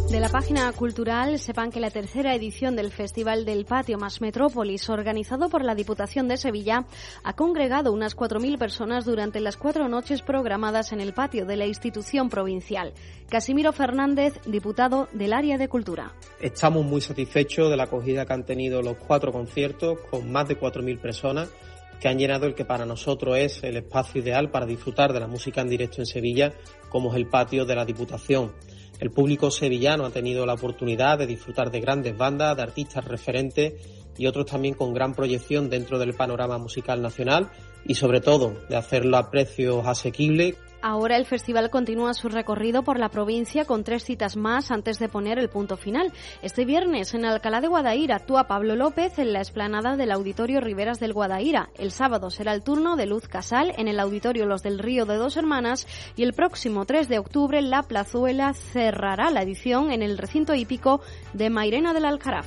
De la página cultural, sepan que la tercera edición del Festival del Patio más Metrópolis, organizado por la Diputación de Sevilla, ha congregado unas 4.000 personas durante las 4 noches programadas en el patio de la institución provincial. Casimiro Fernández, diputado del área de Cultura. Estamos muy satisfechos de la acogida que han tenido los 4 conciertos, con más de 4.000 personas, que han llenado el que para nosotros es el espacio ideal para disfrutar de la música en directo en Sevilla, como es el patio de la Diputación. El público sevillano ha tenido la oportunidad de disfrutar de grandes bandas, de artistas referentes y otros también con gran proyección dentro del panorama musical nacional y sobre todo de hacerlo a precios asequibles. Ahora el festival continúa su recorrido por la provincia con 3 citas más antes de poner el punto final. Este viernes en Alcalá de Guadaira actúa Pablo López en la explanada del Auditorio Riberas del Guadaira. El sábado será el turno de Luz Casal en el Auditorio Los del Río de Dos Hermanas y el próximo 3 de octubre la Plazuela cerrará la edición en el recinto hípico de Mairena del Alcaraz.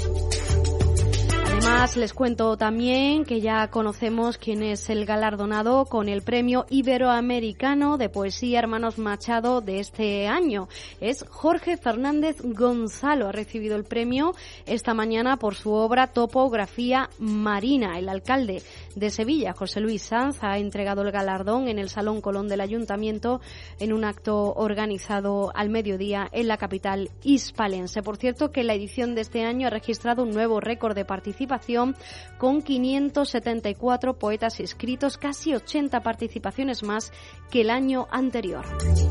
Además, les cuento también que ya conocemos quién es el galardonado con el Premio Iberoamericano de Poesía Hermanos Machado de este año. Es Jorge Fernández Gonzalo. Ha recibido el premio esta mañana por su obra Topografía Marina. El alcalde de Sevilla, José Luis Sanz, ha entregado el galardón en el Salón Colón del Ayuntamiento en un acto organizado al mediodía en la capital hispalense. Por cierto, que la edición de este año ha registrado un nuevo récord de participación con 574 poetas inscritos, casi 80 participaciones más que el año anterior.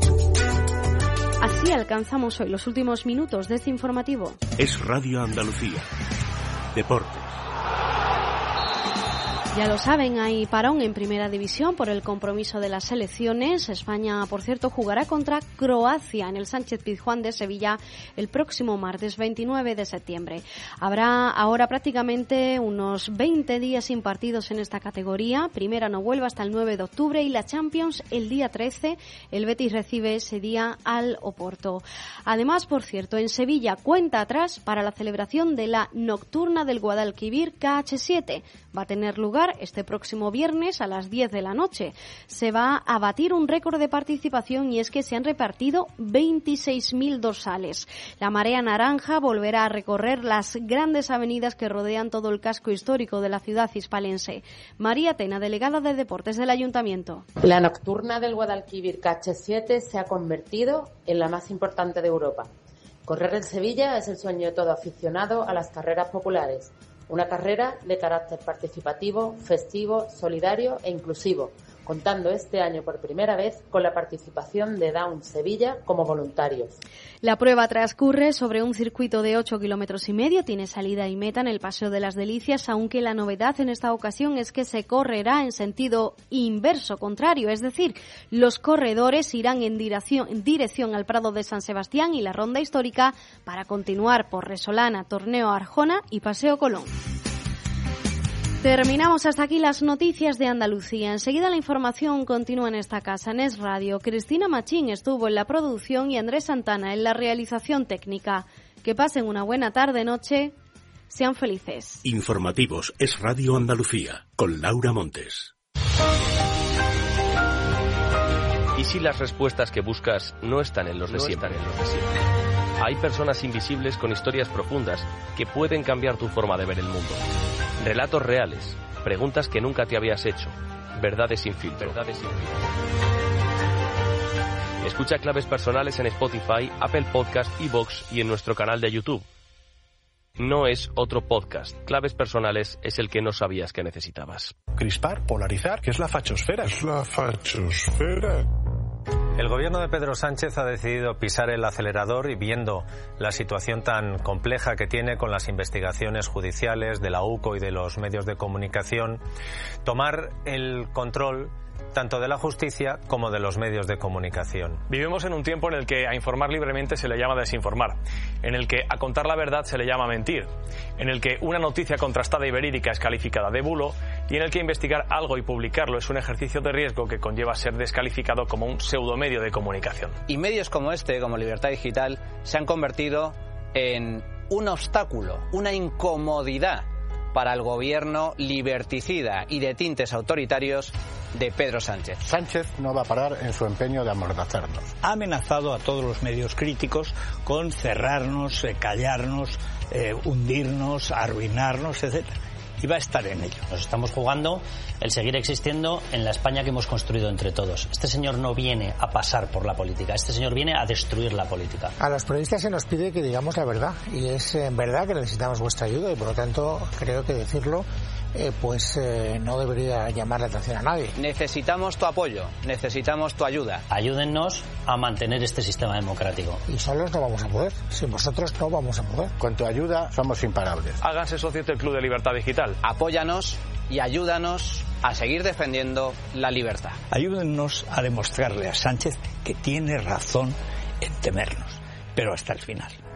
Así alcanzamos hoy los últimos minutos de este informativo. Es Radio Andalucía. Deportes. Ya lo saben, hay parón en Primera División por el compromiso de las selecciones. España, por cierto, jugará contra Croacia en el Sánchez-Pizjuán de Sevilla el próximo martes 29 de septiembre. Habrá ahora prácticamente unos 20 días sin partidos en esta categoría. Primera no vuelve hasta el 9 de octubre y la Champions el día 13. El Betis recibe ese día al Oporto. Además, por cierto, en Sevilla cuenta atrás para la celebración de la Nocturna del Guadalquivir KH7. Va a tener lugar este próximo viernes a las 10 de la noche. Se va a batir un récord de participación y es que se han repartido 26.000 dorsales. La Marea Naranja volverá a recorrer las grandes avenidas que rodean todo el casco histórico de la ciudad hispalense. María Tena, delegada de Deportes del Ayuntamiento. La Nocturna del Guadalquivir KH7 se ha convertido en la más importante de Europa. Correr en Sevilla es el sueño de todo aficionado a las carreras populares. Una carrera de carácter participativo, festivo, solidario e inclusivo, contando este año por primera vez con la participación de Down Sevilla como voluntarios. La prueba transcurre sobre un circuito de 8,5 kilómetros, tiene salida y meta en el Paseo de las Delicias, aunque la novedad en esta ocasión es que se correrá en sentido inverso, contrario, es decir, los corredores irán en dirección al Prado de San Sebastián y la Ronda Histórica para continuar por Resolana, Torneo Arjona y Paseo Colón. Terminamos hasta aquí las noticias de Andalucía. Enseguida la información continúa en esta casa, en Es Radio. Cristina Machín estuvo en la producción y Andrés Santana en la realización técnica. Que pasen una buena tarde-noche. Sean felices. Informativos Es Radio Andalucía, con Laura Montes. ¿Y si las respuestas que buscas no están en los de siempre? Hay personas invisibles con historias profundas que pueden cambiar tu forma de ver el mundo. Relatos reales, preguntas que nunca te habías hecho, verdades sin filtro. Escucha Claves Personales en Spotify, Apple Podcast, iVoox y en nuestro canal de YouTube. No es otro podcast. Claves Personales es el que no sabías que necesitabas. Crispar, polarizar, ¿qué es la fachosfera? ¿Qué es la fachosfera? El gobierno de Pedro Sánchez ha decidido pisar el acelerador y viendo la situación tan compleja que tiene con las investigaciones judiciales de la UCO y de los medios de comunicación, tomar el control tanto de la justicia como de los medios de comunicación. Vivimos en un tiempo en el que a informar libremente se le llama desinformar, en el que a contar la verdad se le llama mentir, en el que una noticia contrastada y verídica es calificada de bulo y en el que investigar algo y publicarlo es un ejercicio de riesgo que conlleva ser descalificado como un pseudomedio de comunicación. Y medios como este, como Libertad Digital, se han convertido en un obstáculo, una incomodidad para el gobierno liberticida y de tintes autoritarios de Pedro Sánchez. Sánchez no va a parar en su empeño de amordazarnos. Ha amenazado a todos los medios críticos con cerrarnos, callarnos, hundirnos, arruinarnos, etcétera. Y va a estar en ello. Nos estamos jugando el seguir existiendo en la España que hemos construido entre todos. Este señor no viene a pasar por la política, este señor viene a destruir la política. A los periodistas se nos pide que digamos la verdad, y es verdad que necesitamos vuestra ayuda, y por lo tanto creo que decirlo no debería llamar la atención a nadie. Necesitamos tu apoyo, necesitamos tu ayuda. Ayúdennos a mantener este sistema democrático. Y solos no vamos a poder, sin vosotros no vamos a poder. Con tu ayuda somos imparables. Háganse socios del Club de Libertad Digital. Apóyanos y ayúdanos a seguir defendiendo la libertad. Ayúdennos a demostrarle a Sánchez que tiene razón en temernos, pero hasta el final.